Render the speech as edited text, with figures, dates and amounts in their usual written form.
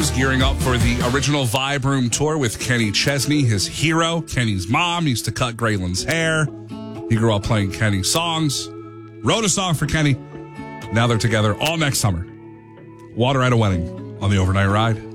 Williams gearing up for the original Vibe Room tour with Kenny Chesney, his hero. Kenny's mom used to cut Graylin's hair. He grew up playing Kenny's songs. Wrote a song for Kenny. Now they're together all next summer. Water at a Wedding on the Overnight Ride.